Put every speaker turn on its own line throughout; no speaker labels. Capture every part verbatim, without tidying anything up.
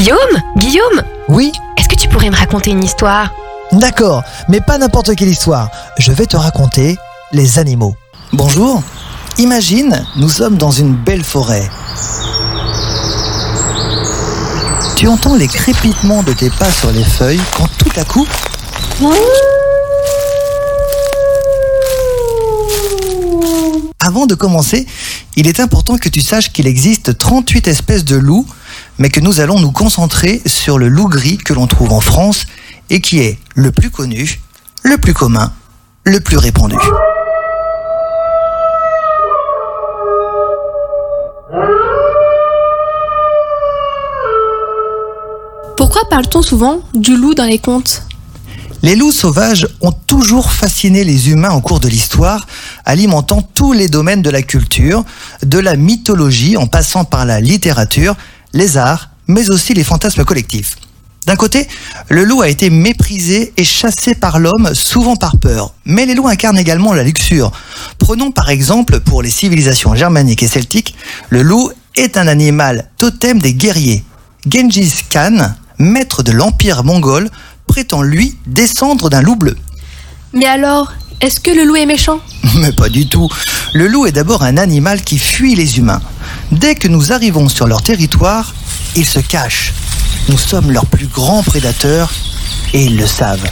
Guillaume Guillaume
Oui,
Est-ce que tu pourrais me raconter une histoire?
d'accord, mais pas n'importe quelle histoire. Je vais te raconter les animaux. Bonjour, imagine, nous sommes dans une belle forêt. Tu entends les crépitements de tes pas sur les feuilles quand tout à coup... Avant de commencer, il est important que tu saches qu'il existe trente-huit espèces de loups, mais que nous allons nous concentrer sur le loup gris que l'on trouve en France et qui est le plus connu, le plus commun, le plus répandu.
Pourquoi parle-t-on souvent du loup dans les contes ?
Les loups sauvages ont toujours fasciné les humains au cours de l'histoire, alimentant tous les domaines de la culture, de la mythologie en passant par la littérature, les arts, mais aussi les fantasmes collectifs. D'un côté, le loup a été méprisé et chassé par l'homme, souvent par peur. Mais les loups incarnent également la luxure. Prenons par exemple, pour les civilisations germaniques et celtiques, le loup est un animal totem des guerriers. Gengis Khan, maître de l'empire mongol, prétend lui descendre d'un loup bleu.
Mais alors, est-ce que le loup est méchant ?
Mais pas du tout. Le loup est d'abord un animal qui fuit les humains. Dès que nous arrivons sur leur territoire, ils se cachent. Nous sommes leurs plus grands prédateurs et ils le savent.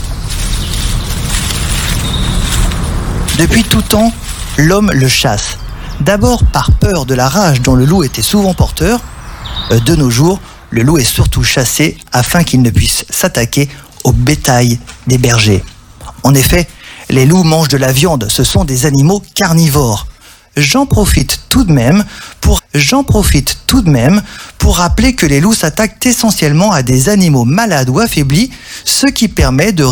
Depuis tout temps, l'homme le chasse. D'abord par peur de la rage dont le loup était souvent porteur. De nos jours, le loup est surtout chassé afin qu'il ne puisse s'attaquer au bétail des bergers. En effet, les loups mangent de la viande, ce sont des animaux carnivores. J'en profite tout de même pour, j'en profite tout de même pour rappeler que les loups s'attaquent essentiellement à des animaux malades ou affaiblis, ce qui permet de